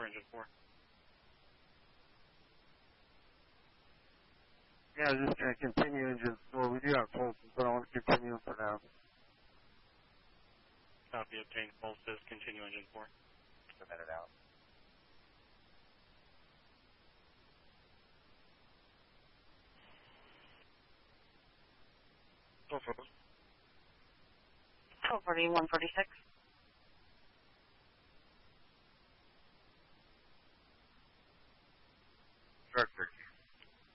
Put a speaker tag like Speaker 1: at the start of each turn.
Speaker 1: engine 4.
Speaker 2: Yeah, just going to continue engine 4. We do have pulses, but I want to continue for now.
Speaker 1: Copy, obtained pulses, continue engine 4.
Speaker 3: Submit it out.
Speaker 1: Go for it.
Speaker 4: 1240, 146.